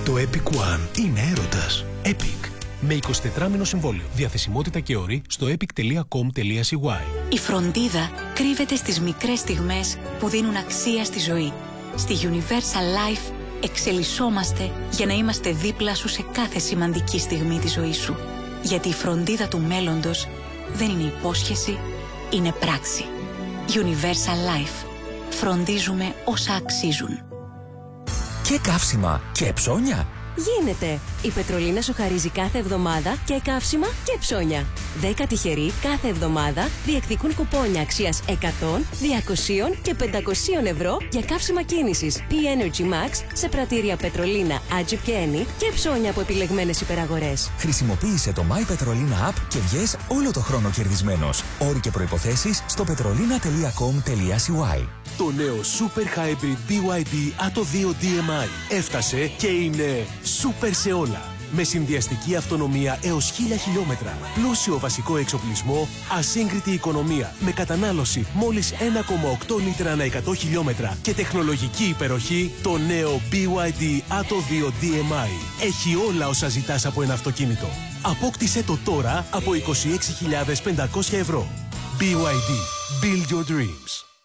Το Epic One είναι έρωτας. Epic. Με 24μηνο συμβόλαιο. Διαθεσιμότητα και όροι στο epic.com.cy. Η φροντίδα κρύβεται στις μικρές στιγμές που δίνουν αξία στη ζωή. Στη Universal Life εξελισσόμαστε για να είμαστε δίπλα σου σε κάθε σημαντική στιγμή της ζωής σου. Γιατί η φροντίδα του μέλλοντος δεν είναι υπόσχεση, είναι πράξη. Universal Life. Φροντίζουμε όσα αξίζουν. Και καύσιμα και ψώνια. Γίνεται! Η Πετρολίνα σου χαρίζει κάθε εβδομάδα και καύσιμα και ψώνια. 10 τυχεροί κάθε εβδομάδα διεκδικούν κουπόνια αξίας 100, 200 και 500 ευρώ για καύσιμα κίνησης P-Energy Max σε πρατήρια Πετρολίνα, Agip και Eni και ψώνια από επιλεγμένες υπεραγορές. Χρησιμοποίησε το My Petrolina App και βγες όλο το χρόνο κερδισμένος. Όροι και προϋποθέσεις στο petrolina.com.cy. Το νέο Super Hybrid BYD Atto 2 DMI έφτασε και είναι super σε όλα. Με συνδυαστική αυτονομία έως 1000 χιλιόμετρα, πλούσιο βασικό εξοπλισμό, ασύγκριτη οικονομία, με κατανάλωση μόλις 1,8 λίτρα ανά 100 χιλιόμετρα και τεχνολογική υπεροχή, το νέο BYD Atto 2 DMI έχει όλα όσα ζητάς από ένα αυτοκίνητο. Απόκτησε το τώρα από 26.500 ευρώ. BYD. Build your dreams.